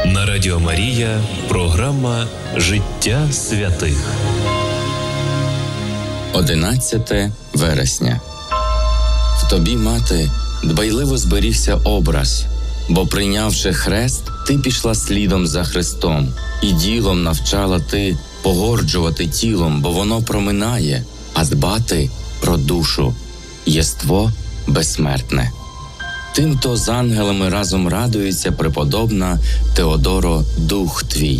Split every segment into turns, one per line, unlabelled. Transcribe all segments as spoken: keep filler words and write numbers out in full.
На Радіо Марія програма «Життя святих».
одинадцяте вересня. В тобі, мати, дбайливо зберігся образ, бо, прийнявши хрест, ти пішла слідом за Христом, і ділом навчала ти погорджувати тілом, бо воно проминає, а дбати про душу, єство безсмертне. Тим-то з ангелами разом радується преподобна Теодоро дух твій.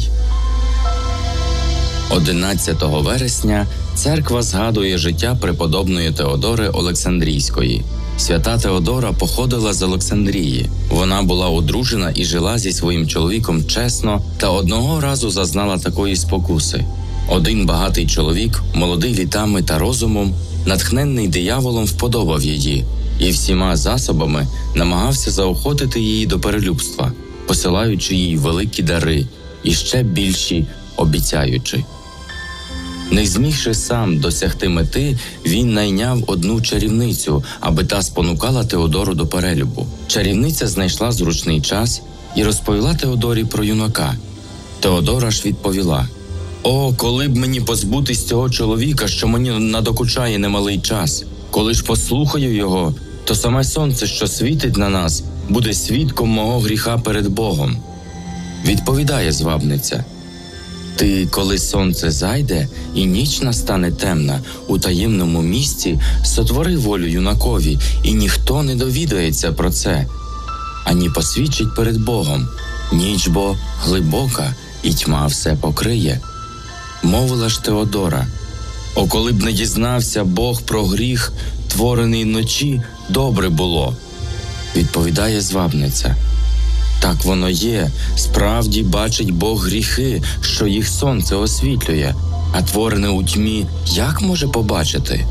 одинадцятого вересня церква згадує життя преподобної Теодори Олександрійської. Свята Теодора походила з Олександрії. Вона була одружена і жила зі своїм чоловіком чесно, та одного разу зазнала такої спокуси. Один багатий чоловік, молодий літами та розумом, натхненний дияволом, вподобав її і всіма засобами намагався заохотити її до перелюбства, посилаючи їй великі дари і ще більші обіцяючи. Не змігши сам досягти мети, він найняв одну чарівницю, аби та спонукала Теодору до перелюбу. Чарівниця знайшла зручний час і розповіла Теодорі про юнака. Теодора ж відповіла: «О, коли б мені позбутись цього чоловіка, що мені надокучає немалий час. Коли ж послухаю його, то саме сонце, що світить на нас, буде свідком мого гріха перед Богом». Відповідає звабниця: «Ти, коли сонце зайде і ніч настане темна, у таємному місці сотвори волю юнакові, і ніхто не довідається про це, ані посвідчить перед Богом. Ніч бо глибока, і тьма все покриє». Мовила ж Теодора: «О, коли б не дізнався Бог про гріх, творений вночі, добре було». Відповідає звабниця: «Так воно є, справді бачить Бог гріхи, що їх сонце освітлює, а творене у тьмі як може побачити?»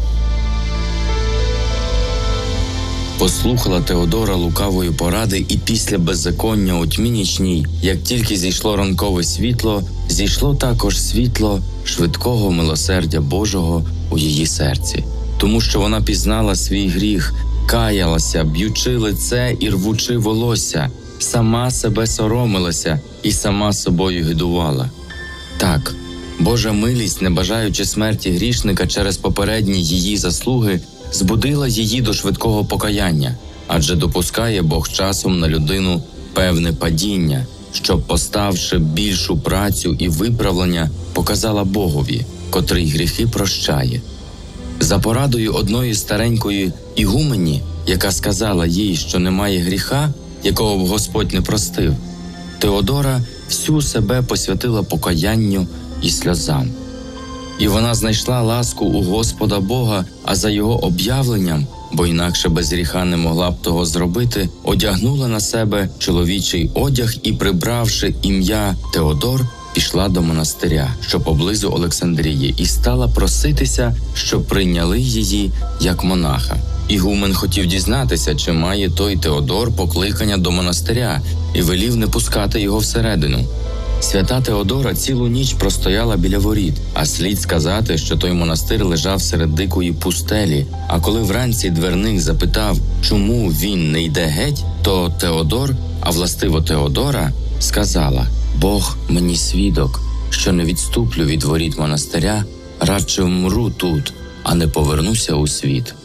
Послухала Теодора лукавої поради, і після беззаконня у тьмі нічній, як тільки зійшло ранкове світло, зійшло також світло швидкого милосердя Божого у її серці. Тому що вона пізнала свій гріх, каялася, б'ючи лице і рвучи волосся, сама себе соромилася і сама собою гидувала. Так, Божа милість, не бажаючи смерті грішника через попередні її заслуги, збудила її до швидкого покаяння, адже допускає Бог часом на людину певне падіння, щоб, поставши більшу працю і виправлення, показала Богові, котрий гріхи прощає. За порадою одної старенької ігумені, яка сказала їй, що немає гріха, якого б Господь не простив, Теодора всю себе посвятила покаянню і сльозам. І вона знайшла ласку у Господа Бога, а за його об'явленням, бо інакше без гріха не могла б того зробити, одягнула на себе чоловічий одяг і, прибравши ім'я Теодор, пішла до монастиря, що поблизу Олександрії, і стала проситися, щоб прийняли її як монаха. Ігумен хотів дізнатися, чи має той Теодор покликання до монастиря, і велів не пускати його всередину. Свята Теодора цілу ніч простояла біля воріт, а слід сказати, що той монастир лежав серед дикої пустелі, а коли вранці дверник запитав, чому він не йде геть, то Теодор, а властиво Теодора, сказала: «Бог мені свідок, що не відступлю від воріт монастиря, радше вмру тут, а не повернуся у світ».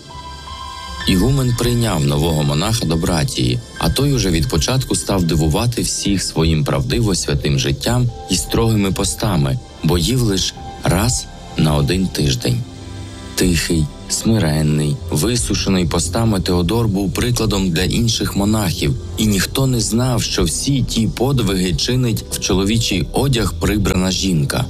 Ігумен прийняв нового монаха до братії, а той уже від початку став дивувати всіх своїм правдиво святим життям і строгими постами, бо їв лиш раз на один тиждень. Тихий, смиренний, висушений постами Теодор був прикладом для інших монахів, і ніхто не знав, що всі ті подвиги чинить в чоловічий одяг прибрана жінка.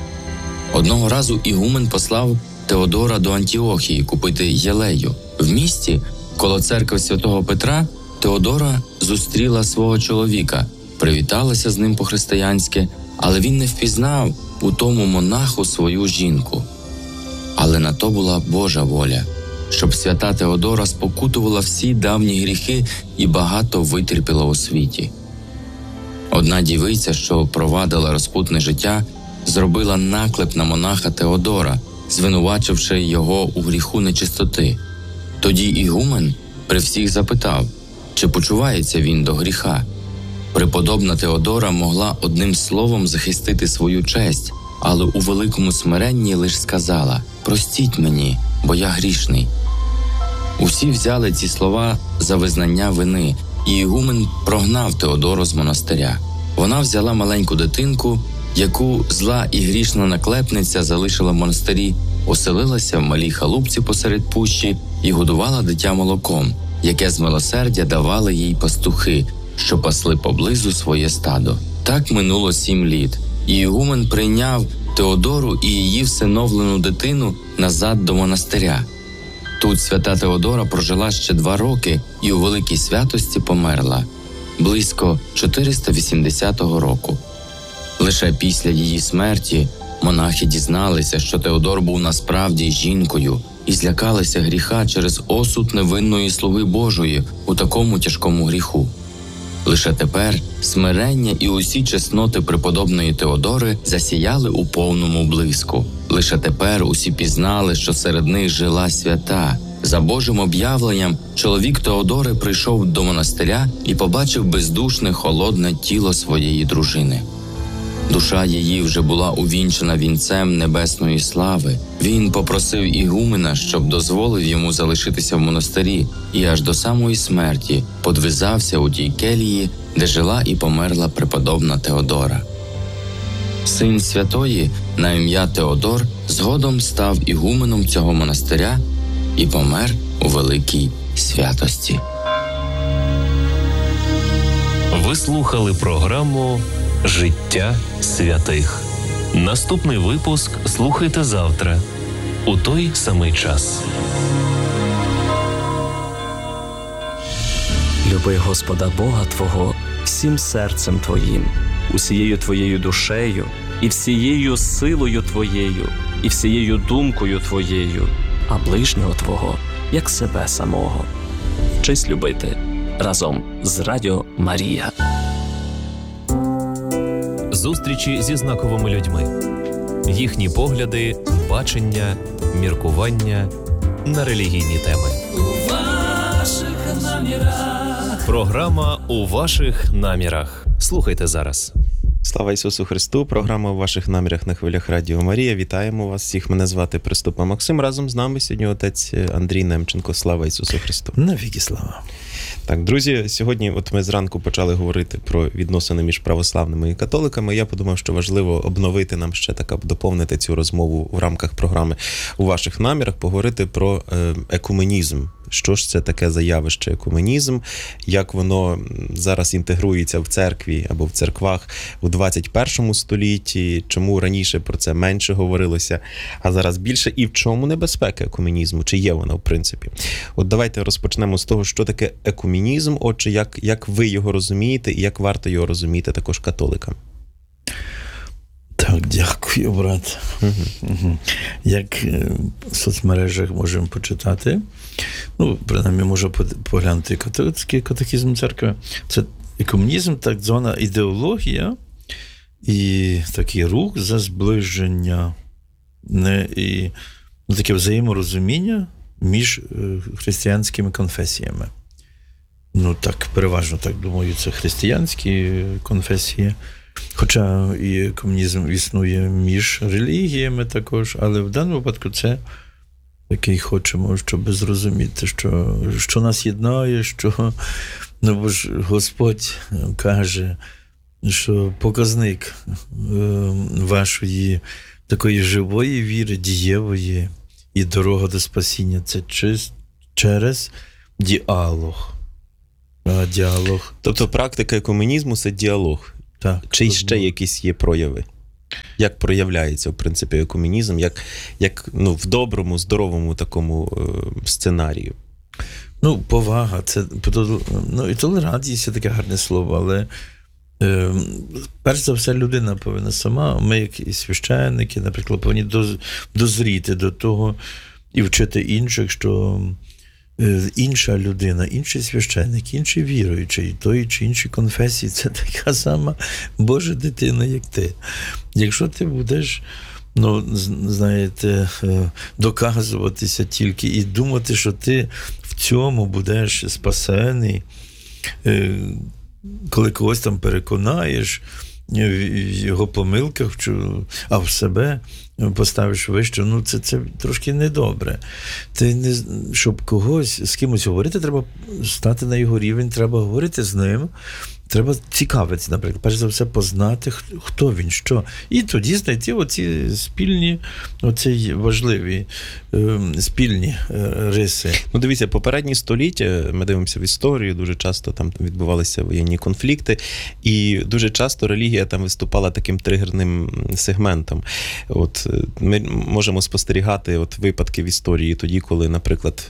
Одного разу ігумен послав Теодора до Антіохії купити єлею. В місті, коло церкви святого Петра, Теодора зустріла свого чоловіка, привіталася з ним по-християнськи, але він не впізнав у тому монаху свою жінку. Але на то була Божа воля, щоб свята Теодора спокутувала всі давні гріхи і багато витерпіла у світі. Одна дівиця, що провадила розпутне життя, зробила наклеп на монаха Теодора, звинувачивши його у гріху нечистоти. Тоді ігумен при всіх запитав, чи почувається він до гріха. Преподобна Теодора могла одним словом захистити свою честь, але у великому смиренні лише сказала: «Простіть мені, бо я грішний». Усі взяли ці слова за визнання вини, і ігумен прогнав Теодору з монастиря. Вона взяла маленьку дитинку, яку зла і грішна наклепниця залишила в монастирі, оселилася в малій халупці посеред пущі і годувала дитя молоком, яке з милосердя давали їй пастухи, що пасли поблизу своє стадо. Так минуло сім літ, і ігумен прийняв Теодору і її всиновлену дитину назад до монастиря. Тут свята Теодора прожила ще два роки і у великій святості померла, близько чотириста вісімдесятого року. Лише після її смерті монахи дізналися, що Теодор був насправді жінкою, і злякалися гріха через осуд невинної слуги Божої у такому тяжкому гріху. Лише тепер смирення і усі чесноти преподобної Теодори засіяли у повному блиску. Лише тепер усі пізнали, що серед них жила свята. За Божим об'явленням чоловік Теодори прийшов до монастиря і побачив бездушне, холодне тіло своєї дружини. Душа її вже була увінчена вінцем небесної слави. Він попросив ігумена, щоб дозволив йому залишитися в монастирі, і аж до самої смерті подвизався у тій келії, де жила і померла преподобна Теодора. Син святої на ім'я Теодор згодом став ігуменом цього монастиря і помер у великій святості.
Ви слухали програму «Життя святих». Наступний випуск слухайте завтра, у той самий час.
Люби Господа Бога твого всім серцем твоїм, усією твоєю душею, і всією силою твоєю, і всією думкою твоєю, а ближнього твого, як себе самого. Вчись любити разом з Радіо Марія.
Зустрічі зі знаковими людьми. Їхні погляди, бачення, міркування на релігійні теми.
У ваших намірах.
Програма «У ваших намірах». Слухайте зараз.
Слава Ісусу Христу! Програма «У ваших намірах» на хвилях Радіо Марія. Вітаємо вас всіх. Мене звати Приступа Максим. Разом з нами сьогодні отець Андрій Немченко. Слава Ісусу Христу!
Навіки слава!
Так, друзі, сьогодні от ми зранку почали говорити про відносини між православними і католиками. Я подумав, що важливо обновити нам ще так, доповнити цю розмову в рамках програми «У ваших намірах», поговорити про екуменізм. Що ж це таке за явище екуменізм, як воно зараз інтегрується в церкві або в церквах у двадцять першому столітті, чому раніше про це менше говорилося, а зараз більше, і в чому небезпека екуменізму, чи є вона в принципі. От давайте розпочнемо з того, що таке екуменізм, отже, як, як ви його розумієте і як варто його розуміти також католикам.
Так, дякую, брат. Угу. Угу. Як в соцмережах можемо почитати, ну, принаймні, можу поглянути католицький катехізм церкви, це екуменізм, так звана ідеологія і такий рух за зближення, не, і ну, таке взаєморозуміння між християнськими конфесіями. Ну, так, переважно, так думаю, це християнські конфесії. Хоча і комунізм існує між релігіями також, але в даному випадку це такий хочемо, щоб зрозуміти, що, що нас єднає, що, ну, бо ж Господь каже, що показник е, вашої такої живої віри, дієвої і дорога до спасіння – це чист, через діалог. А діалог.
Тобто практика екуменізму – це діалог.
Так,
чи ще якісь є прояви? Як проявляється, в принципі, екуменізм, як, як ну, в доброму, здоровому такому е, сценарію?
Ну, повага, це, ну, і толерантність – таке гарне слово, але е, перш за все людина повинна сама, ми, як і священники, наприклад, повинні доз, дозріти до того і вчити інших, що інша людина, інший священник, інший віруючий, той чи іншій конфесії – це така сама Божа дитина, як ти. Якщо ти будеш, ну, знаєте, доказуватися тільки і думати, що ти в цьому будеш спасений, коли когось там переконаєш в його помилках, а в себе поставиш вище, ну це, це трошки недобре. Ти не, щоб когось, з кимось говорити, треба стати на його рівень, треба говорити з ним, треба цікавитися, наприклад, перш за все познати, хто він, що. І тоді знайти оці спільні, оці важливі е, спільні е, риси.
Ну, дивіться, попередні століття, ми дивимося в історію, дуже часто там відбувалися воєнні конфлікти, і дуже часто релігія там виступала таким тригерним сегментом. От ми можемо спостерігати от випадки в історії тоді, коли, наприклад,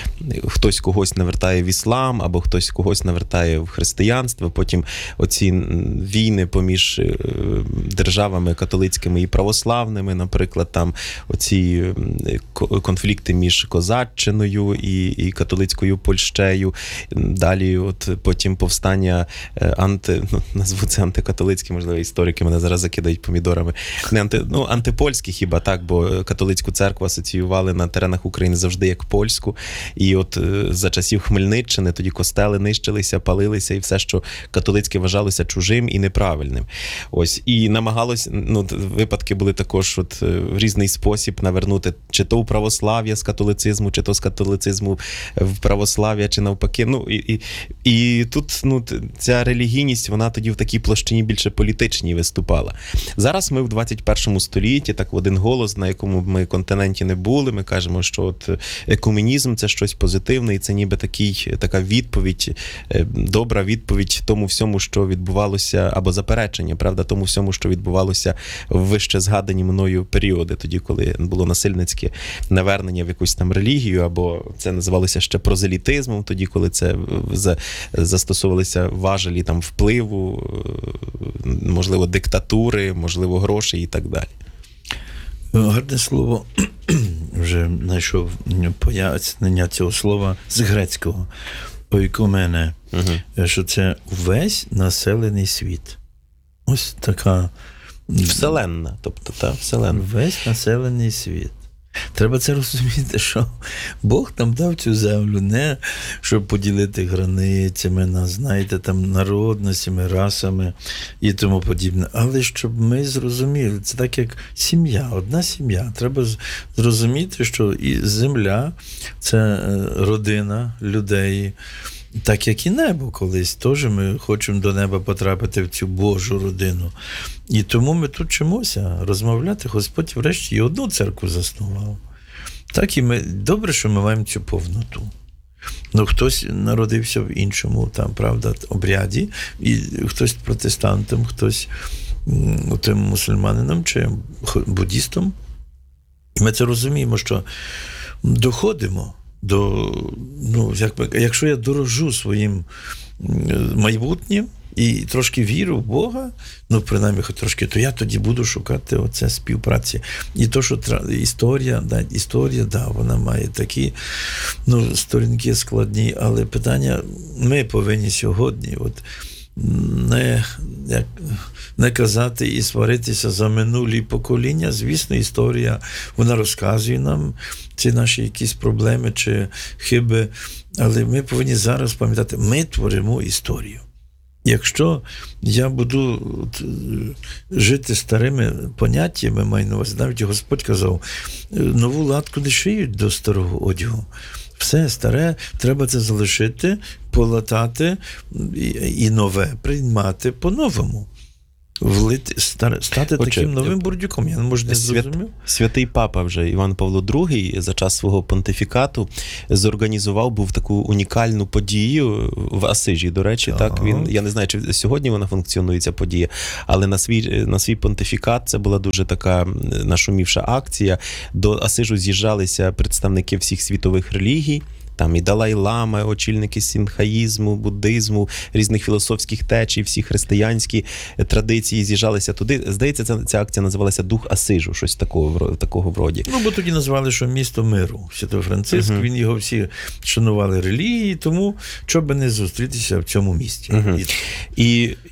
хтось когось навертає в іслам, або хтось когось навертає в християнство, потім оці війни поміж державами католицькими і православними, наприклад, там оці конфлікти між Козаччиною і, і католицькою Польщею, далі от потім повстання анти, ну, назву це антикатолицькі, можливо, історики мене зараз закидають помідорами, не анти, ну, антипольські хіба, так, бо католицьку церкву асоціювали на теренах України завжди як польську, і от за часів Хмельниччини тоді костели нищилися, палилися, і все, що католицьке вважалося чужим і неправильним. Ось. І намагалось, ну, випадки були також от в різний спосіб навернути чи то у православ'я з католицизму, чи то з католицизму в православ'я, чи навпаки. Ну, і, і, і тут, ну, ця релігійність, вона тоді в такій площині більше політичній виступала. Зараз ми в двадцять першому столітті, так в один голос, на якому б ми континенті не були, ми кажемо, що от екуменізм – це щось позитивне, і це ніби такий, така відповідь, добра відповідь тому всьому, що відбувалося, або заперечення, правда, тому всьому, що відбувалося в вище згадані мною періоди, тоді, коли було насильницьке навернення в якусь там релігію, або це називалося ще прозелітизмом, тоді, коли це застосовувалися важелі там впливу, можливо, диктатури, можливо, грошей і так далі.
Гарне слово, вже знайшов пояснення цього слова з грецького. Ойкомене, угу. Що це весь населений світ. Ось така...
Вселенна, тобто, та, вселенна.
Весь населений світ. Треба це розуміти, що Бог нам дав цю землю не щоб поділити границями, на, знаєте, там, народностями, расами і тому подібне, але щоб ми зрозуміли, це так як сім'я, одна сім'я. Треба зрозуміти, що і земля – це родина людей, так як і небо колись. Теж ми хочемо до неба потрапити в цю Божу родину. І тому ми тут вчимося розмовляти. Господь врешті і одну церкву заснував. Так і ми, добре, що ми маємо цю повноту. Ну, хтось народився в іншому, там, правда, обряді, і хтось протестантом, хтось тим мусульманином чи буддістом. І ми це розуміємо, що доходимо до, ну, як, якщо я дорожу своїм майбутнім і трошки вірю в Бога, ну, принаймні, хоч трошки, то я тоді буду шукати оце співпраці. І то, що історія, да, історія, да, вона має такі, ну, сторінки складні, але питання, ми повинні сьогодні, от, не, як, не казати і сваритися за минулі покоління. Звісно, історія, вона розказує нам ці наші якісь проблеми чи хиби, але ми повинні зараз пам'ятати, ми творимо історію. Якщо я буду жити старими поняттями, маю на увазі, навіть Господь казав, нову латку не шиють до старого одягу. Все старе, треба це залишити, полатати і, і нове приймати по-новому. Влити, стати Отже, таким новим бурдюком. Я не можу не зрозумів.
Святий Папа вже Іван Павло другий за час свого понтифікату зорганізував був таку унікальну подію в Асижі, до речі. Так. Так, він, я не знаю, чи сьогодні вона функціонує, ця подія, але на свій, на свій понтифікат це була дуже така нашумівша акція. До Асижу з'їжджалися представники всіх світових релігій. Там і Далай-Лама, очільники сінхаїзму, буддизму, різних філософських течій, всі християнські традиції з'їжджалися туди. Здається, ця, ця акція називалася «Дух Асижу», щось такого, такого вроді.
Ну, бо тоді назвали, що місто миру. Святий Франциск, uh-huh. він його всі шанували релігії, тому що би не зустрітися в цьому місті.
Uh-huh. І,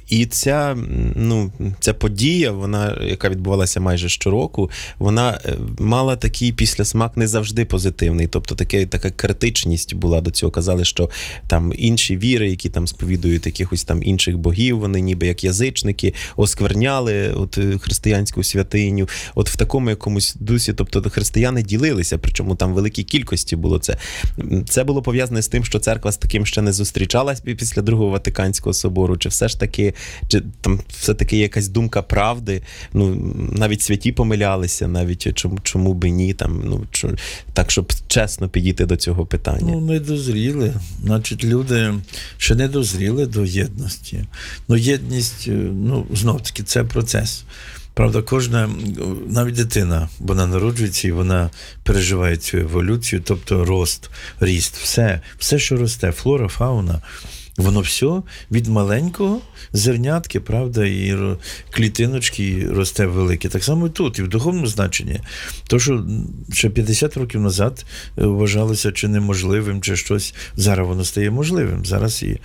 І ця, ну, ця подія, вона, яка відбувалася майже щороку, вона мала такий післясмак не завжди позитивний. Тобто таке, така критичність була до цього. Казали, що там інші віри, які там сповідують якихось там інших богів, вони ніби як язичники, оскверняли от християнську святиню. От в такому якомусь дусі, тобто християни ділилися, причому там в великій кількості було це. Це було пов'язане з тим, що церква з таким ще не зустрічалась після Другого Ватиканського собору, чи все ж таки, чи там все-таки є якась думка правди, ну, навіть святі помилялися, навіть чому, чому би ні, там, ну, чо, так, щоб чесно підійти до цього питання.
Ну, не дозріли. Значить, люди ще не дозріли до єдності. Ну, єдність, ну, знов-таки, це процес. Правда, кожна, навіть дитина, вона народжується і вона переживає цю еволюцію, тобто рост, ріст, все, все, що росте, флора, фауна, воно все від маленького зернятки, правда, і клітиночки росте велике. Так само і тут, і в духовному значенні. То, що ще п'ятдесят років назад вважалося чи неможливим, чи щось, зараз воно стає можливим. Зараз і,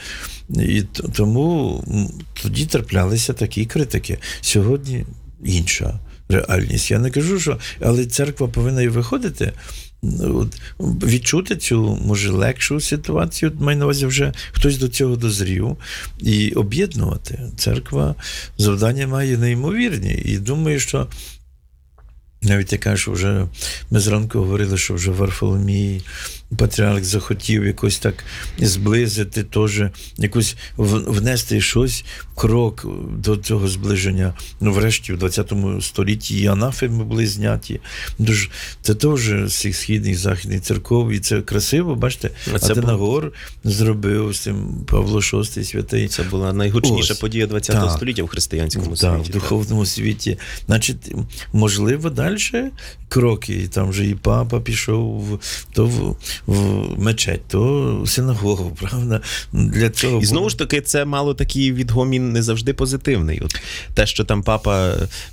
і тому тоді траплялися такі критики. Сьогодні інша реальність. Я не кажу, що... Але церква повинна і виходити, от, відчути цю, може, легшу ситуацію, маю на увазі вже хтось до цього дозрів, і об'єднувати. Церква завдання має неймовірні. І думаю, що навіть я кажу, що вже ми зранку говорили, що вже Варфоломій, патріарх, захотів якось так зблизити, теж якось внести щось, крок до цього зближення. Ну, врешті, в ХХ столітті і анафеми були зняті. Тож, це теж з цих східних, західних церков, і це красиво, бачите, Атенагор був... зробив з цим Павло шостий святий.
Це була найгучніша Ось. подія ХХ
так.
століття в християнському
так,
світі.
В духовному так. світі. Значить, можливо, далі кроки, там вже і папа пішов в, то в, в мечеть, то в синагогу, правда? Для цього
і знову було... ж таки, це мало такий відгомін не завжди позитивний. От те, що там папа,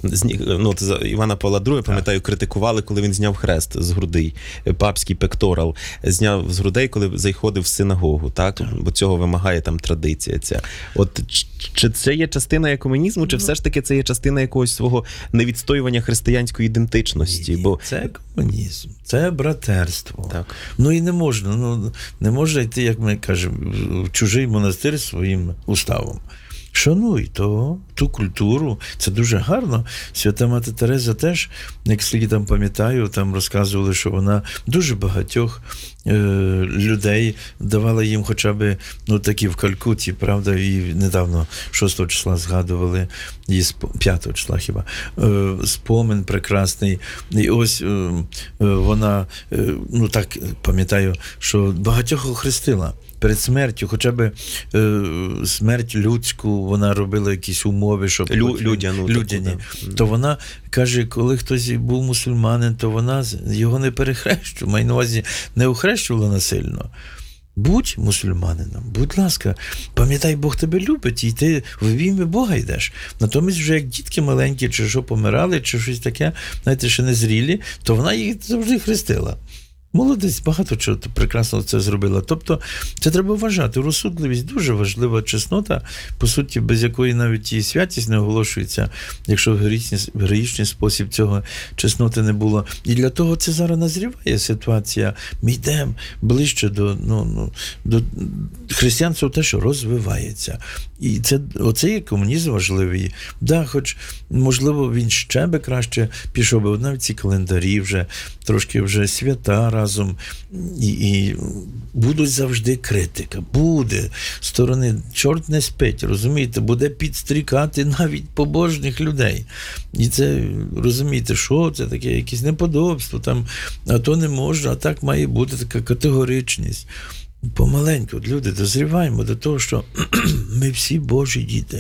ну, от Івана Павла другого, пам'ятаю, критикували, коли він зняв хрест з грудей, папський пекторал, зняв з грудей, коли заходив в синагогу, так? так? Бо цього вимагає там традиція ця. От чи це є частина екуменізму, чи все ж таки це є частина якогось свого невідстоювання християнської ідентичності?
Ні,
бо...
Це комунізм, це братерство.
Так.
Ну і не можна, ну, не можна йти, як ми кажемо, в чужий монастир своїм уставом. Шануй то, ту культуру, це дуже гарно. Свята Мати Тереза теж, як слід там пам'ятаю, там розказували, що вона дуже багатьох е, людей давала їм хоча б, ну, такі в Калькутті, правда, і недавно шостого числа згадували, і п'ятого числа хіба, е, спомин прекрасний. І ось е, вона, е, ну так пам'ятаю, що багатьох охрестила. Перед смертю, хоча б е, смерть людську, вона робила якісь умови, щоб
Лю, людяну,
людяні.
Таку, да.
То вона каже, коли хтось був мусульманин, то вона його не перехрещувала, маю на увазі, не охрещувала насильно. Будь мусульманином, будь ласка, пам'ятай, Бог тебе любить, і ти в ім'я Бога йдеш. Натомість вже як дітки маленькі, чи що помирали, чи щось таке, знаєте, ще не зрілі, то вона їх завжди хрестила. Молодець, багато чого прекрасно це зробила. Тобто, це треба вважати. Розсудливість дуже важлива чеснота, по суті, без якої навіть і святість не оголошується, якщо в героїчний, в героїчний спосіб цього чесноти не було. І для того це зараз назріває ситуація. Ми йдемо ближче до, ну, ну, до християнства, те, що розвивається. І це, оце є комунізм важливий. Да, хоч, можливо, він ще би краще пішов би, навіть ці календарі вже, трошки вже свята разом, і, і будуть завжди критика, буде сторони, чорт не спить, розумієте, буде підстрікати навіть побожних людей. І це, розумієте, що це таке, якесь неподобство, там, а то не можна, а так має бути така категоричність. Помаленьку, люди, дозріваємо до того, що ми всі Божі діти.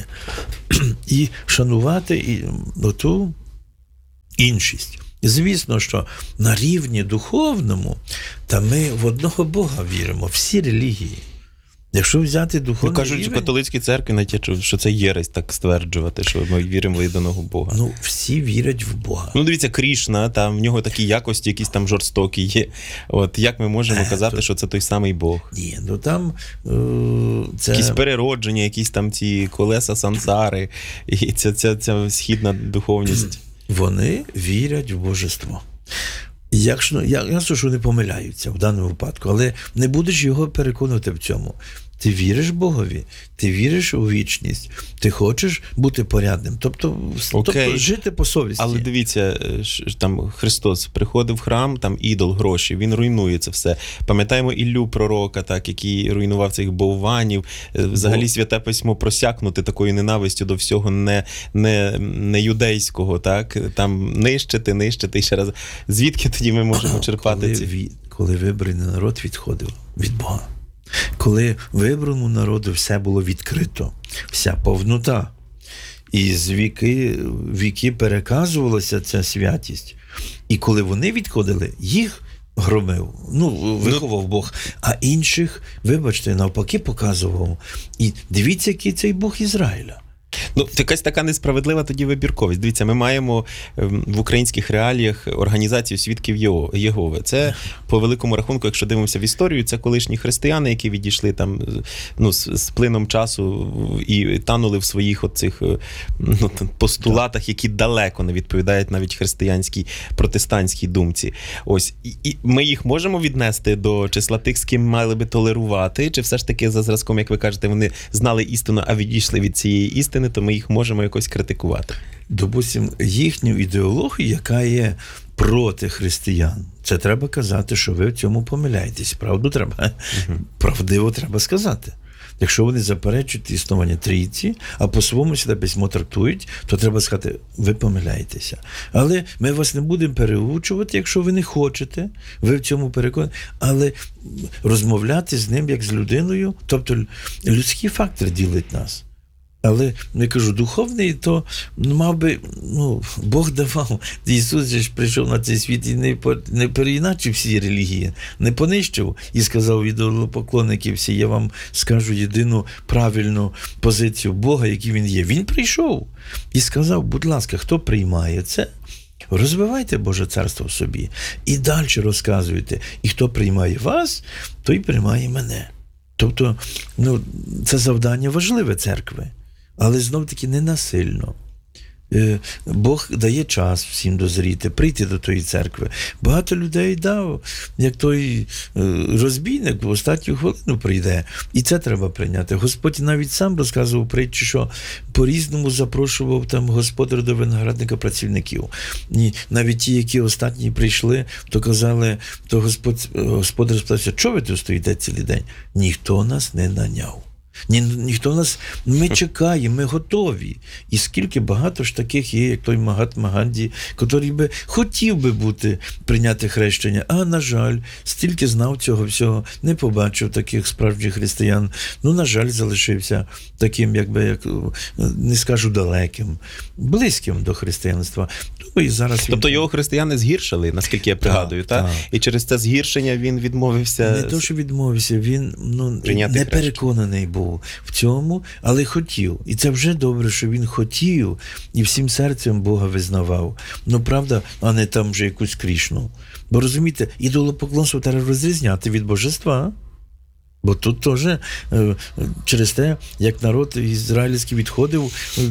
І шанувати і, оту іншість. Звісно, що на рівні духовному, та ми в одного Бога віримо, всі релігії. Якщо взяти
Ну,
духовний
кажуть,
рівень...
в католицькій церкві, навіть я чув, що це єресь так стверджувати, що ми віримо в єдиного Бога.
Ну, всі вірять в Бога.
Ну, дивіться, Крішна, там в нього такі якості, якісь там жорстокі є. От як ми можемо
Е,
казати,
то-
що це той самий Бог?
Ні, ну там е, це...
Якісь переродження, якісь там ці колеса сансари, і ця, ця, ця східна духовність.
Вони вірять в божество. Якщо, я, ясно, що вони помиляються в даному випадку, але не будеш його переконувати в цьому. Ти віриш Богові, ти віриш у вічність, ти хочеш бути порядним, тобто, тобто жити по совісті.
Але дивіться, ж- там Христос приходив в храм, там ідол, гроші, він руйнує це все. Пам'ятаємо Іллю пророка, так, який руйнував цих бовванів. Взагалі
Бо-
Святе Письмо просякнуте такою ненавистю до всього не, не, не юдейського, так? Там нищити, нищити і ще раз. Звідки тоді ми можемо черпати
коли,
ці?
ві- коли вибраний народ відходив від Бога. Коли вибраному народу все було відкрито, вся повнота. І з віки, віки переказувалася ця святість. І коли вони відходили, їх громив, ну, виховав Бог, а інших, вибачте, навпаки показував. І дивіться, який цей Бог Ізраїля.
Ну, якась така несправедлива тоді вибірковість. Дивіться, ми маємо ем, в українських реаліях організацію свідків Єго- Єгови. Це, по великому рахунку, якщо дивимося в історію, це колишні християни, які відійшли там, ну, з, з плином часу і танули в своїх оцих е, ну, там, постулатах, які далеко не відповідають навіть християнській, протестантській думці. Ось. І, і ми їх можемо віднести до числа тих, з ким мали би толерувати, чи все ж таки за зразком, як ви кажете, вони знали істину, а відійшли від цієї істини, то ми їх можемо якось критикувати.
Допустим, їхню ідеологію, яка є проти християн, це треба казати, що ви в цьому помиляєтесь. Правду треба, угу. правдиво треба сказати. Якщо вони заперечують існування трійці, а по-своєму Святе Письмо трактують, то треба сказати, ви помиляєтеся. Але ми вас не будемо переучувати, якщо ви не хочете, ви в цьому переконані. Але розмовляти з ним як з людиною, тобто людський фактор ділить нас. Але, я кажу, духовний, то ну, мав би, ну, Бог давав. Ісус же ж прийшов на цей світ і не, по, не переіначив всі релігії, не понищив і сказав ідолопоклонники всі, я вам скажу єдину правильну позицію Бога, який він є. Він прийшов і сказав, будь ласка, хто приймає це, розвивайте Боже царство в собі і далі розказуйте. І хто приймає вас, той приймає мене. Тобто, ну, це завдання важливе церкви. Але знов-таки не насильно. Бог дає час всім дозріти, прийти до тої церкви. Багато людей дав, як той розбійник в останню хвилину прийде. І це треба прийняти. Господь навіть сам розказував притчу, що по-різному запрошував там господар до виноградника працівників. І навіть ті, які останні прийшли, то казали, то Господь, господар спитався, чого ви тут стоїте цілий день? Ніхто нас не наняв. Ні, ніхто нас, ми чекаємо, ми готові. І скільки багато ж таких є, як той Магатма Ганді, який би хотів би бути, прийняти хрещення, а, на жаль, стільки знав цього всього, не побачив таких справжніх християн. Ну, на жаль, залишився таким, якби, як, не скажу далеким, близьким до християнства. Ну, і зараз
тобто
він...
його християни згіршили, наскільки я пригадую, так?
так?
І через це згіршення він відмовився...
Не то, що відмовився, він ну, не
хрещення.
переконаний був в цьому, але хотів. І це вже добре, що він хотів і всім серцем Бога визнавав. Ну, правда, а не там вже якусь Крішну. Бо, розумієте, ідолопоклонство треба розрізняти від божества. Бо тут теж через те, як народ ізраїльський відходив,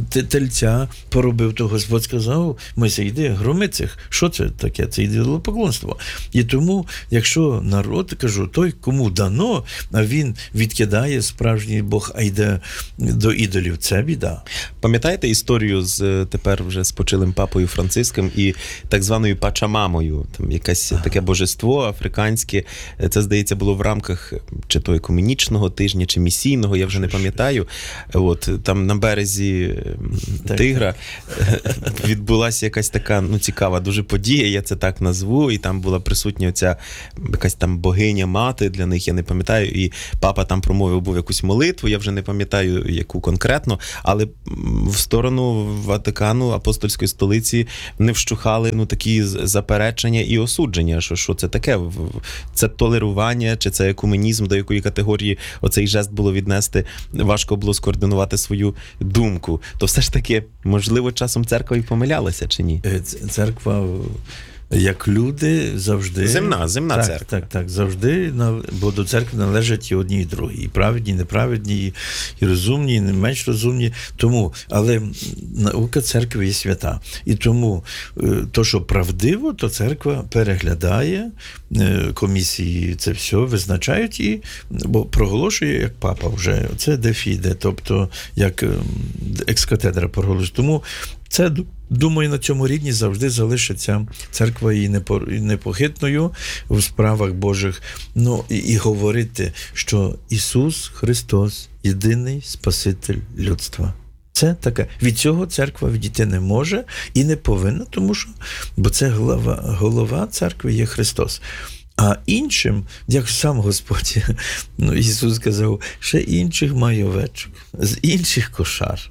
тельця поробив, то Господь сказав, Мойсей, йди, громи цих. Що це таке? Це ідолопоклонство. І тому, якщо народ, кажу, той, кому дано, а він відкидає справжній Бог, а йде до ідолів, це біда.
Пам'ятаєте історію з тепер вже спочилим папою Франциском і так званою Пачамамою? Там якесь ага. таке божество африканське. Це, здається, було в рамках чи то екуменічного тижня, чи місійного, я вже не пам'ятаю. От, там на березі так, Тигра так. відбулася якась така, ну, цікава дуже подія, я це так назву, і там була присутня оця якась там богиня-мати для них, я не пам'ятаю, і папа там промовив був якусь молитву, я вже не пам'ятаю, яку конкретно, але в сторону Ватикану, апостольської столиці, не вщухали, ну, такі заперечення і осудження, що, що це таке? Це толерування, чи це екуменізм, до якої категорії категорії оцей жест було віднести, важко було скоординувати свою думку. То все ж таки, можливо, часом церква і помилялася, чи ні?
Е, ц- Церква, як люди, завжди...
Земна, земна
так,
церква.
Так, так, завжди, на- бо до церкви належать і одні, і другі. І праведні, і неправедні, і, і розумні, і не менш розумні. Тому, але наука церкви є свята. І тому е, то, що правдиво, то церква переглядає, е, комісії це все визначають і бо проголошує, як папа вже. Це де фіде, тобто як е, екс-катедра проголошує. Тому це, думаю, на цьому рівні завжди залишиться церква і непо- і непохитною в справах Божих. Ну, і, і говорити, що Ісус Христос – єдиний Спаситель людства. Це таке. Від цього церква відійти не може і не повинна, тому що, бо це голова, голова церкви є Христос. А іншим, як сам Господь, ну, Ісус сказав, ще інших маю овечок, з інших кошар.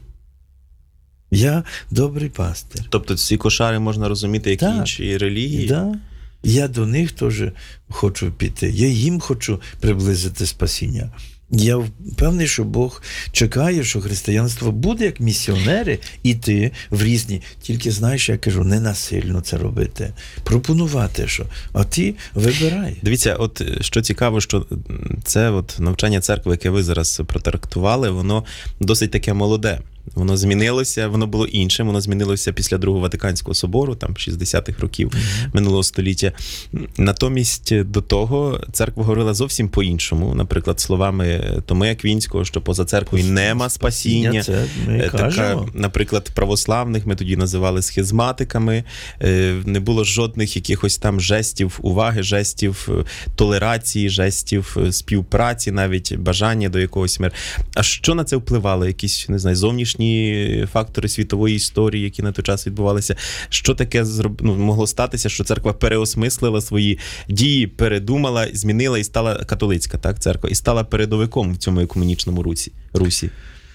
Я добрий пастир.
Тобто ці кошари можна розуміти як
Так.
інші релігії?
Да. Я до них теж хочу піти. Я їм хочу приблизити спасіння. Я впевнений, що Бог чекає, що християнство буде як місіонери іти в різні. Тільки, знаєш, я кажу, не насильно це робити. Пропонувати, що. А ти вибирай.
Дивіться, от що цікаво, що це от навчання церкви, яке ви зараз протрактували, воно досить таке молоде. Воно змінилося, воно було іншим, воно змінилося після Другого Ватиканського собору, там, шістдесятих років mm-hmm. минулого століття. Натомість до того церква говорила зовсім по-іншому. Наприклад, словами Томи Аквінського, що поза церквою нема спасіння.
Це ми
така,
кажемо.
наприклад, православних ми тоді називали схизматиками. Не було жодних якихось там жестів уваги, жестів толерації, жестів співпраці, навіть бажання до якогось миру. А що на це впливало? Якісь, не знаю, зовнішні фактори світової історії, які на той час відбувалися. Що таке зроб... ну, могло статися, що церква переосмислила свої дії, передумала, змінила і стала католицька, так, церква, і стала передовиком в цьому екуменічному Русі? Русі.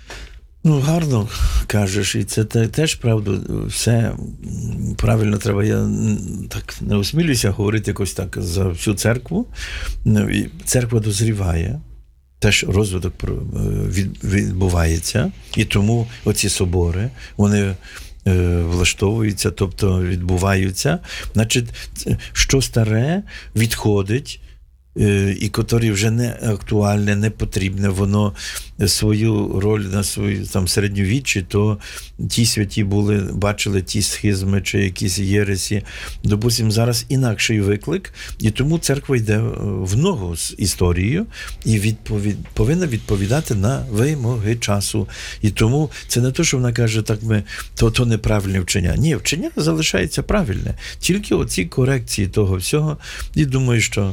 Ну, гарно кажеш, і це те- теж правда, все правильно треба. Я так не осмілюся говорити якось так за всю церкву. Ну, і церква дозріває. Теж розвиток від- відбувається, і тому оці собори, вони е, влаштовуються, тобто відбуваються. Значить, це- що старе відходить, е, і котрі вже не актуальне, не потрібне, воно свою роль на свою там середньовіччі, то ті святі були, бачили ті схизми чи якісь єресі. Допустим, зараз інакший виклик, і тому церква йде в ногу з історією і відповід, повинна відповідати на вимоги часу. І тому це не те, що вона каже, так ми, то, то неправильне вчення. Ні, вчення залишається правильне. Тільки оці корекції того всього. І думаю, що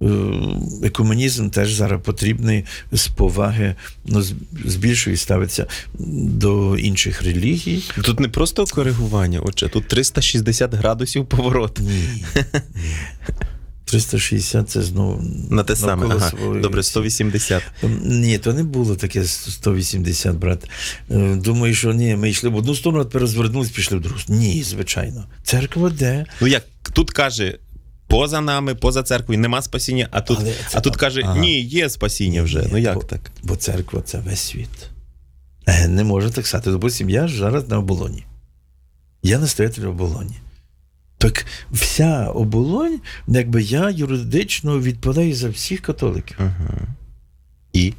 екуменізм теж зараз потрібний з поваги, ну, з, з більшої ставиться до інших релігій.
Тут не просто коригування, отже, тут триста шістдесят градусів поворот.
Ні. ні. триста шістдесят це знову
На те саме,
навколо
ага.
своєї
Добре,
осі.
сто вісімдесят.
Ні, то не було таке сто вісімдесят, брат. Е, Думаю, що ні, ми йшли в одну сторону, а тепер розвернулись, пішли в другу. Ні, звичайно. Церква де?
Ну як, тут каже, поза нами, поза церквою нема спасіння, а тут,
Але це-
а тут каже,
ага.
ні, є спасіння вже.
Ні,
Ну як
бо,
так?
Бо церква – це весь світ. Е, Не можна так сказати. Допустим, я ж зараз на оболоні. Я настоятель оболоні. Так вся оболонь, якби я юридично відповідаю за всіх католиків.
Ага. І?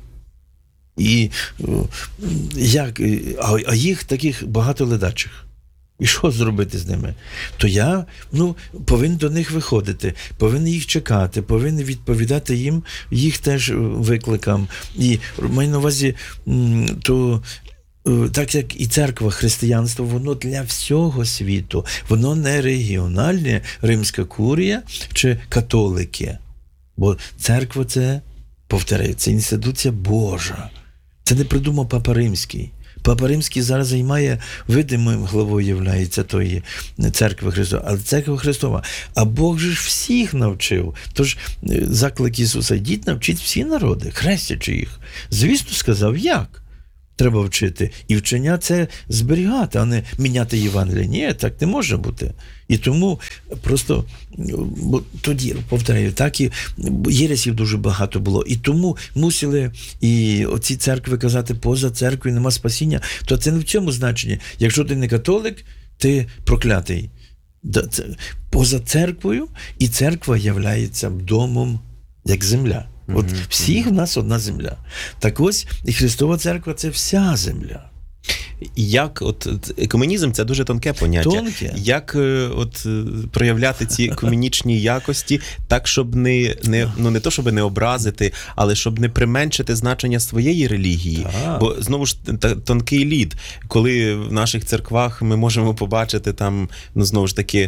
І о, як, а, а їх таких багато ледачих. І що зробити з ними? То я ну, повинен до них виходити, повинен їх чекати, повинен відповідати їм, їх теж викликам. І маю на увазі, м, то е, так як і церква, християнство, воно для всього світу. Воно не регіональне, римська курія чи католики. Бо церква – це, повторяю, це інституція Божа. Це не придумав Папа Римський. Папа Римський зараз займає видимим главою являється тої церкви Христова, але церква Христова. А Бог же ж всіх навчив. Тож заклик Ісуса: йдіть, навчіть всі народи, хрестячи їх. Звісно, сказав, як? треба вчити. І вчення це зберігати, а не міняти Євангеліє. Ні, так не може бути. І тому просто, бо тоді, повторяю, так і єресів дуже багато було. І тому мусили і оці церкви казати, поза церквою нема спасіння. То це не в цьому значенні. Якщо ти не католик, ти проклятий. Поза церквою, і церква являється домом, як земля. От mm-hmm. всіх в нас одна земля. Так ось, і Христова церква – це вся земля.
Як от екуменізм – це дуже тонке поняття.
Тонке.
Як от проявляти ці екуменічні якості так, щоб не, не, ну, не то, щоб не образити, але щоб не применшити значення своєї релігії. Так. Бо, знову ж, тонкий лід. Коли в наших церквах ми можемо побачити там, ну, знову ж таки,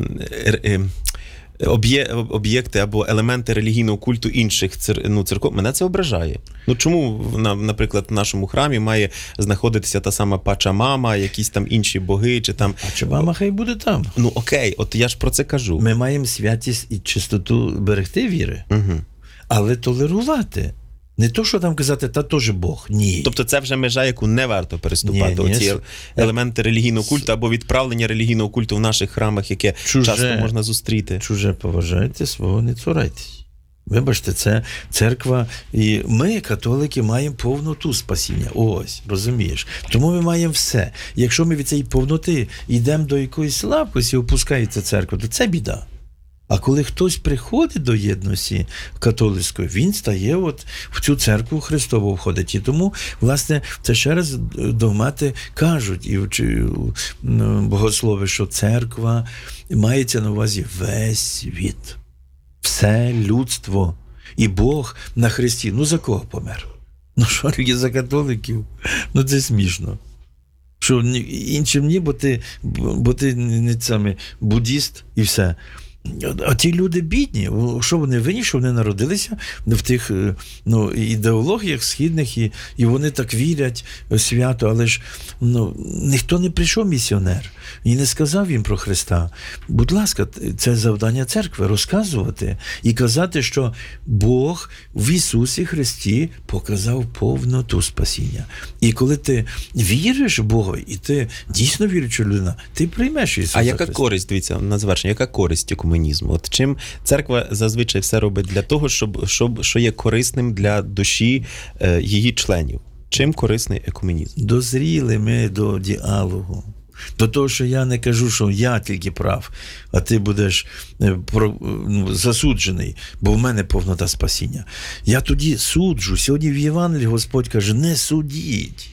об'єкти або елементи релігійного культу інших цер, ну, церков, мене це ображає. Ну чому, наприклад, в нашому храмі має знаходитися та сама Пачамама, якісь там інші боги, чи там...
Пачамама хай буде там.
Ну окей, от я ж про це кажу.
Ми маємо святість і чистоту берегти віри, угу. але толерувати. Не то, що там казати, та теж Бог. Ні.
Тобто це вже межа, яку не варто переступати. Ні, ні. Оці елементи релігійного культу або відправлення релігійного культу в наших храмах, яке чуже, часто можна зустріти.
Чуже поважайте, свого не цурайтесь. Вибачте, це церква, і ми, католики, маємо повноту спасіння. Ось, розумієш. Тому ми маємо все. Якщо ми від цієї повноти йдемо до якоїсь слабкості, опускається церква, то це біда. А коли хтось приходить до єдності католицької, він стає от в цю церкву Христову входить. І тому, власне, це ще раз догмати кажуть, і богослови, що церква мається на увазі весь світ, все людство. І Бог на Христі, ну за кого помер? Ну що, тільки за католиків? Ну це смішно. Що іншим ні, бо ти, бо ти не саме буддіст і все. А ті люди бідні, що вони винні, що вони народилися в тих ну, ідеологіях східних, і, і вони так вірять свято, але ж ну, ніхто не прийшов місіонер і не сказав їм про Христа. Будь ласка, це завдання церкви – розказувати і казати, що Бог в Ісусі Христі показав повноту спасіння. І коли ти віриш в Бога, і ти дійсно віруюча людина, ти приймеш Ісуса
А яка
Христа.
користь, дивіться, на завершення, яка користь екуменізму? От чим церква зазвичай все робить для того, щоб, щоб що є корисним для душі е, її членів? Чим корисний екуменізм?
Дозріли ми до діалогу. До того, що я не кажу, що я тільки прав, а ти будеш ну, засуджений, бо в мене повнота спасіння. Я тоді суджу. Сьогодні в Євангелії Господь каже, не судіть.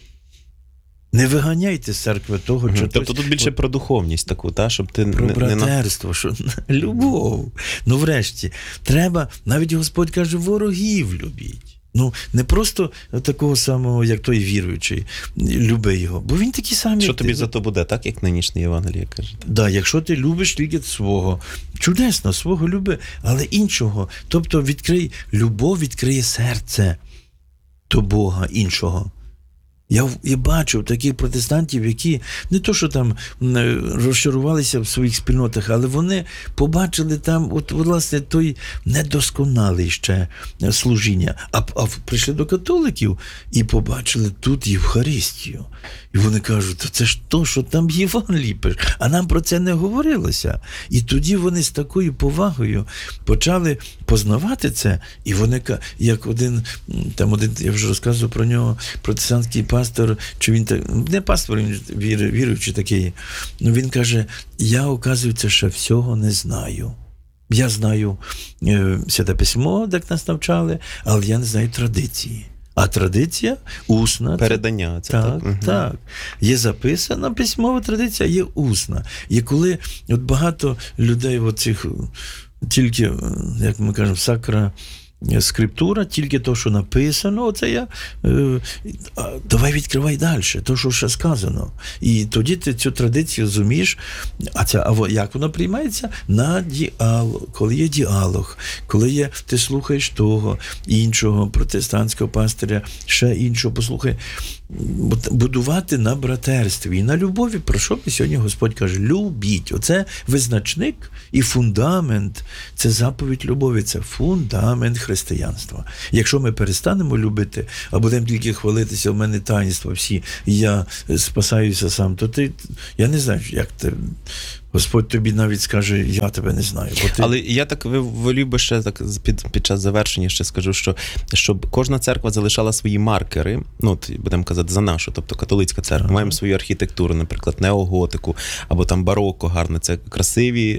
Не виганяйте з церкви того, що...
Тобто тут більше про духовність таку, та? Щоб ти
про
не...
братерство,
не...
що любов. Ну, врешті, треба, навіть Господь каже, ворогів любіть. Ну, не просто такого самого, як той віруючий, люби його, бо він такий самий.
Що тобі ти... за то буде, так, як нинішнє Євангеліє каже? Так,
да, якщо ти любиш тільки свого, чудесно, свого люби, але іншого. Тобто відкрий, любов відкриє серце до Бога іншого. Я, я бачив таких протестантів, які не то, що там розчарувалися в своїх спільнотах, але вони побачили там, от, власне, той недосконалий ще служіння. А, а прийшли до католиків і побачили тут Євхаристію. І вони кажуть, це ж то, що там Євангелій пише. А нам про це не говорилося. І тоді вони з такою повагою почали познавати це. І вони, як один, там один, я вже розказував про нього, протестантський пастор, чи він так, не пастор, він вір, віруючий такий, ну він каже, я, оказується, ще всього не знаю. Я знаю е, Святе Письмо, як нас навчали, але я не знаю традиції. А традиція усна.
Передання. Це
так,
так.
так. Є записана письмова традиція, є усна. І коли от багато людей оцих, тільки, як ми кажемо, сакра скриптура, тільки то, що написано, оце я, е, давай відкривай далі, то, що ще сказано. І тоді ти цю традицію зумієш, а це, а як воно приймається? На діалог, коли є діалог, коли є, ти слухаєш того, іншого, протестантського пастиря, ще іншого, послухай, будувати на братерстві і на любові, про що ми сьогодні Господь каже, любіть. Оце визначник і фундамент, це заповідь любові, це фундамент Христа. християнства. Якщо ми перестанемо любити, а будемо тільки хвалитися, в мене таїнства всі, і я спасаюся сам, то ти, я не знаю, як ти... Господь тобі навіть скаже, я тебе не знаю. Бо ти...
Але я так волів би ще так під, під час завершення ще скажу, що щоб кожна церква залишала свої маркери, ну, от, будемо казати, за нашу, тобто католицька церква, ага. маємо свою архітектуру, наприклад, неоготику, або там барокко гарне, це красиві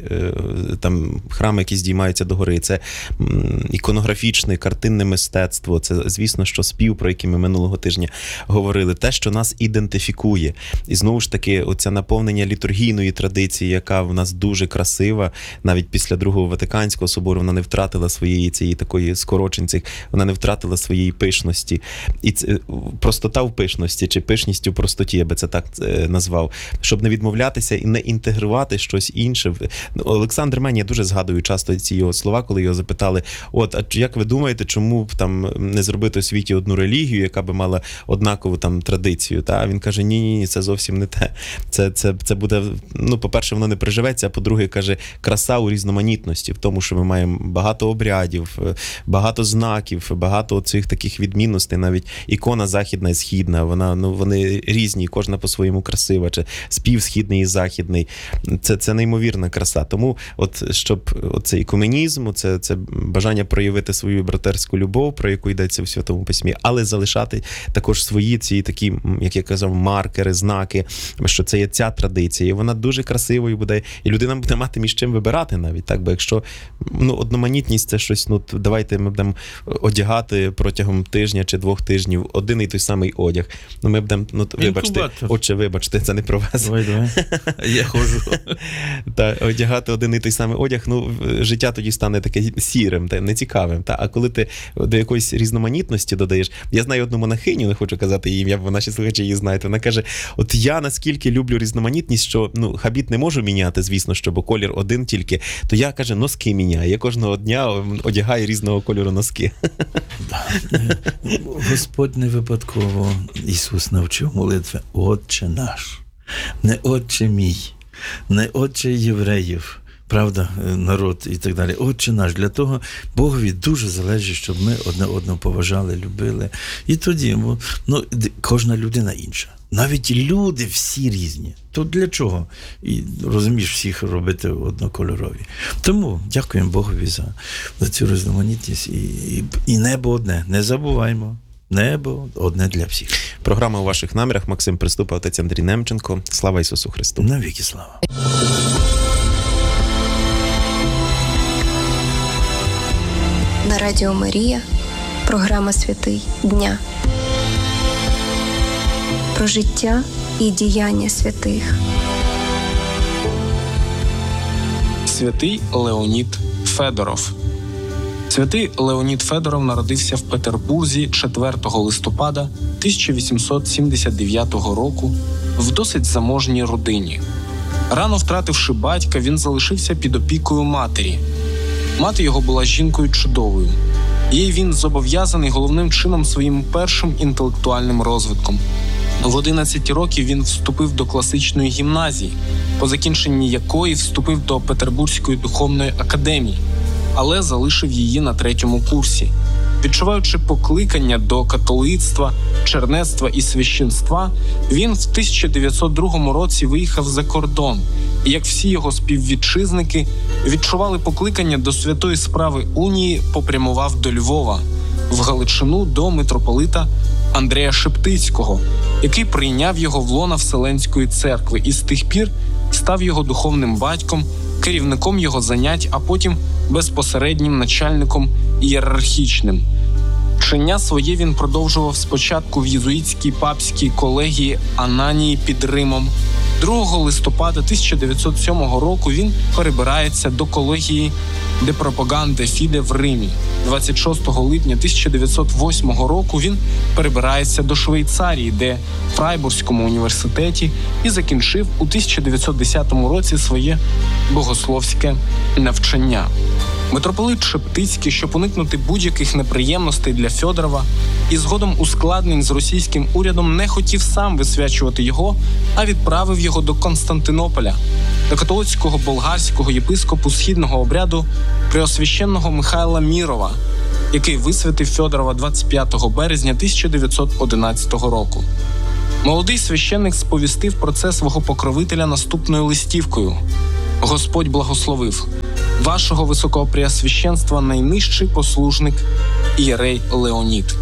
там храми, які здіймаються догори, це іконографічне, картинне мистецтво, це, звісно, що спів, про який ми минулого тижня говорили, те, що нас ідентифікує. І знову ж таки, оце наповнення літургійної традиції, яка в нас дуже красива, навіть після Другого Ватиканського собору вона не втратила своєї цієї такої скороченців, вона не втратила своєї пишності. І це, простота в пишності, чи пишність у простоті, я би це так назвав, щоб не відмовлятися і не інтегрувати щось інше. Олександр Мень, я дуже згадую часто ці його слова, коли його запитали, от, а як ви думаєте, чому б там не зробити у світі одну релігію, яка би мала однакову там традицію? Та він каже, ні-ні, це зовсім не те. Це, це, це буде, ну, по-перше, воно не приживеться, а по-друге, каже, краса у різноманітності, в тому, що ми маємо багато обрядів, багато знаків, багато цих таких відмінностей, навіть ікона західна і східна, вона, ну, вони різні, кожна по-своєму красива, чи спів східний і західний. Це, це неймовірна краса. Тому, от, щоб оцей ікуменізм, це, це бажання проявити свою братерську любов, про яку йдеться в Святому Письмі, але залишати також свої ці такі, як я казав, маркери, знаки, що це є ця традиція, і вона дуже красивою буде, і людина буде мати між чим вибирати навіть, так, бо якщо, ну, одноманітність це щось, ну, давайте ми будемо одягати протягом тижня чи двох тижнів один і той самий одяг. Ну, ми будемо, ну, вибачте, отче, вибачте, це не про вас.
Давай, давай, я ходжу.
Та, одягати один і той самий одяг, ну, життя тоді стане таке сірим, та, нецікавим. Та, а коли ти до якоїсь різноманітності додаєш, я знаю одну монахиню, не хочу казати її ім'я, бо наші слухачі її знають, вона каже, от я наскільки люблю різноманітність, що, ну, хабіт не можу міняти, звісно, що, бо колір один тільки, то я, каже, носки міняю. Я кожного дня одягаю різного кольору носки.
Господь не випадково, Ісус навчив молитви «Отче наш», не «Отче мій», не «Отче євреїв», правда, народ і так далі. Отче наш. Для того Богові дуже залежить, щоб ми одне одного поважали, любили. І тоді, ну, кожна людина інша. Навіть люди всі різні. То для чого? І, розумієш, всіх робити однокольорові. Тому дякуємо Богові за, за цю різноманітність. І, і, і небо одне. Не забуваймо. Небо одне для всіх.
Програма «У ваших намірах». Максим Приступа, отець Андрій Немченко. Слава Ісусу Христу.
Навіки слава.
На Радіо Марія програма «Святий дня». Про життя і діяння святих.
Святий Леонід Федоров. Святий Леонід Федоров народився в Петербурзі четвертого листопада тисяча вісімсот сімдесят дев'ятого року в досить заможній родині. Рано втративши батька, він залишився під опікою матері. Мати його була жінкою чудовою. Їй він зобов'язаний головним чином своїм першим інтелектуальним розвитком. В одинадцять років він вступив до класичної гімназії, по закінченні якої вступив до Петербурзької духовної академії, але залишив її на третьому курсі. Відчуваючи покликання до католицтва, чернецтва і священства, він в тисяча дев'ятсот другому році виїхав за кордон, і, як всі його співвітчизники, відчували покликання до святої справи унії, попрямував до Львова, в Галичину до митрополита Андрея Шептицького, який прийняв його в лона Вселенської церкви і з тих пір став його духовним батьком, керівником його занять, а потім безпосереднім начальником ієрархічним. Вчення своє він продовжував спочатку в єзуїтській папській колегії Ананії під Римом. другого листопада тисяча дев'ятсот сьомого року він перебирається до колегії де Пропаганде Фіде в Римі. двадцять шостого липня тисяча дев'ятсот восьмого року він перебирається до Швейцарії, де в Фрайбурзькому університеті, і закінчив у тисяча дев'ятсот десятому році своє богословське навчання. Митрополит Шептицький, щоб уникнути будь-яких неприємностей для Фьодорова і згодом ускладнень з російським урядом, не хотів сам висвячувати його, а відправив його до Константинополя, до католицького болгарського єпископу східного обряду преосвященного Михайла Мірова, який висвятив Фьодорова двадцять п'ятого березня тисяча дев'ятсот одинадцятого року. Молодий священник сповістив про це свого покровителя наступною листівкою: «Господь благословив вашого високопреосвященства найнижчий послужник ієрей Леонід».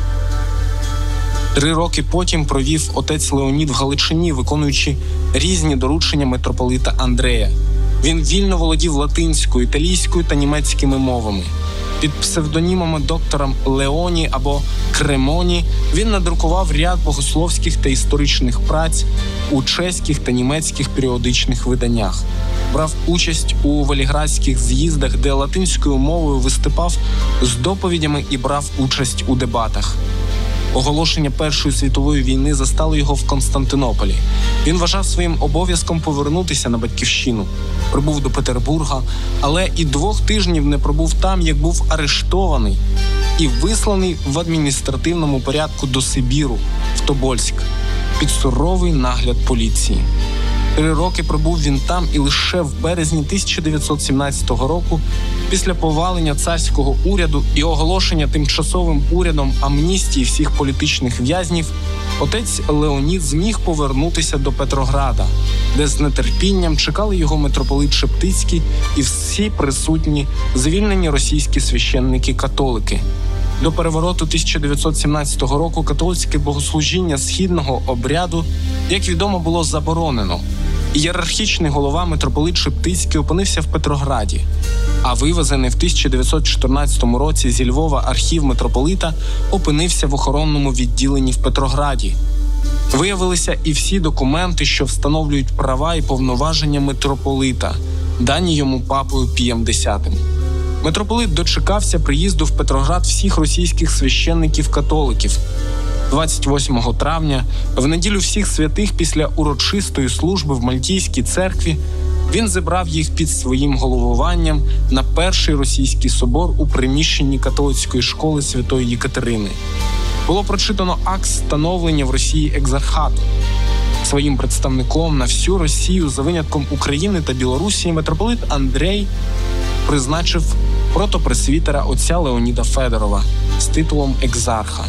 Три роки потім провів отець Леонід в Галичині, виконуючи різні доручення митрополита Андрея. Він вільно володів латинською, італійською та німецькими мовами. Під псевдонімами доктора Леоні або Кремоні він надрукував ряд богословських та історичних праць у чеських та німецьких періодичних виданнях. Брав участь у Веліградських з'їздах, де латинською мовою виступав з доповідями і брав участь у дебатах. Оголошення Першої світової війни застало його в Константинополі. Він вважав своїм обов'язком повернутися на батьківщину. Прибув до Петербурга, але і двох тижнів не пробув там, як був арештований і висланий в адміністративному порядку до Сибіру, в Тобольськ, під суровий нагляд поліції. Три роки пробув він там, і лише в березні тисяча дев'ятсот сімнадцятого року, після повалення царського уряду і оголошення тимчасовим урядом амністії всіх політичних в'язнів, отець Леонід зміг повернутися до Петрограда, де з нетерпінням чекали його митрополит Шептицький і всі присутні звільнені російські священники-католики. До перевороту тисяча дев'ятсот сімнадцятого року католицьке богослужіння східного обряду, як відомо, було заборонено. Ієрархічний голова митрополит Шептицький опинився в Петрограді, а вивезений в тисяча дев'ятсот чотирнадцятому році зі Львова архів митрополита опинився в охоронному відділенні в Петрограді. Виявилися і всі документи, що встановлюють права і повноваження митрополита, дані йому папою Пієм Десятим. Митрополит дочекався приїзду в Петроград всіх російських священників-католиків. двадцять восьмого травня, в неділю всіх святих, після урочистої служби в Мальтійській церкві, він зібрав їх під своїм головуванням на перший російський собор у приміщенні католицької школи Святої Єкатерини. Було прочитано акт становлення в Росії екзархату. Своїм представником на всю Росію, за винятком України та Білорусі, митрополит Андрей призначив протопресвітера отця Леоніда Федорова з титулом екзарха.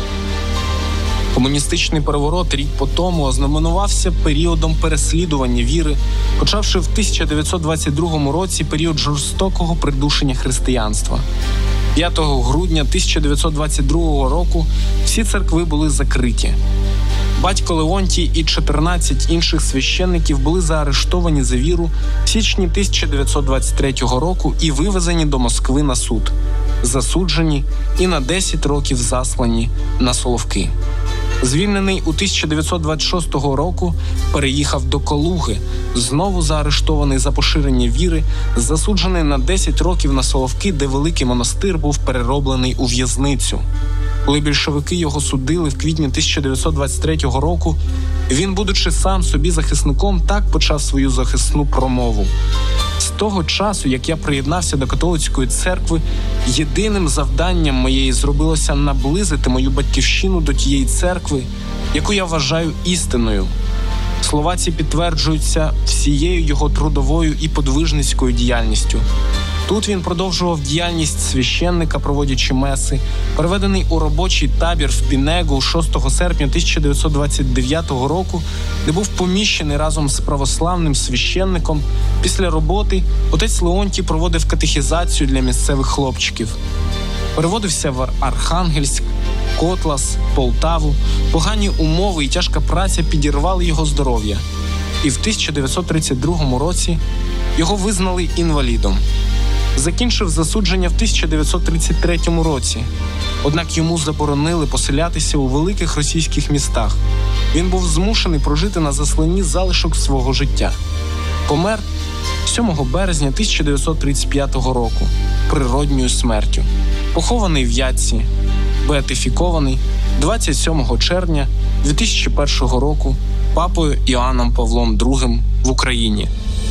Комуністичний переворот рік по тому ознаменувався періодом переслідування віри, почавши в тисяча дев'ятсот двадцять другому році період жорстокого придушення християнства. п'ятого грудня тисяча дев'ятсот двадцять другого року всі церкви були закриті. Батько Леонтій і чотирнадцять інших священників були заарештовані за віру в січні тисяча дев'ятсот двадцять третього року і вивезені до Москви на суд, засуджені і на десять років заслані на Соловки. Звільнений у тисяча дев'ятсот двадцять шостого року, переїхав до Калуги, знову заарештований за поширення віри, засуджений на десять років на Соловки, де Великий монастир був перероблений у в'язницю. Коли більшовики його судили в квітні тисяча дев'ятсот двадцять третього року, він, будучи сам собі захисником, так почав свою захисну промову. З того часу, як я приєднався до католицької церкви, єдиним завданням моєї зробилося наблизити мою батьківщину до тієї церкви, яку я вважаю істинною. Слова ці підтверджуються всією його трудовою і подвижницькою діяльністю. Тут він продовжував діяльність священника, проводячи меси, переведений у робочий табір в Пінегу шостого серпня тисяча дев'ятсот двадцять дев'ятого року, де був поміщений разом з православним священником. Після роботи отець Леонтій проводив катехізацію для місцевих хлопчиків. Переводився в Архангельськ, Котлас, Полтаву. Погані умови і тяжка праця підірвали його здоров'я. І в тисяча дев'ятсот тридцять другому році його визнали інвалідом. Закінчив засудження в тисяча дев'ятсот тридцять третьому році. Однак йому заборонили поселятися у великих російських містах. Він був змушений прожити на засланні залишок свого життя. Помер сьомого березня тисяча дев'ятсот тридцять п'ятого року природньою смертю. Похований в Ятці, беатифікований двадцять сьомого червня дві тисячі першого року папою Іоанном Павлом другим в Україні.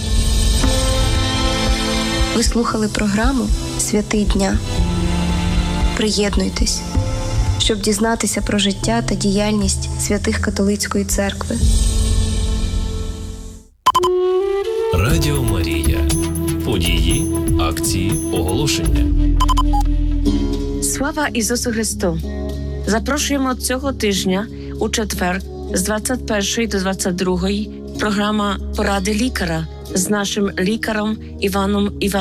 Ви слухали програму «Святий дня». Приєднуйтесь, щоб дізнатися про життя та діяльність святих католицької церкви.
Радіо Марія. Події, акції, оголошення.
Слава Ісусу Христу! Запрошуємо цього тижня у четвер з двадцять першої до двадцять другої програма «Поради лікаря» з нашим лікарем Іваном Івановичем.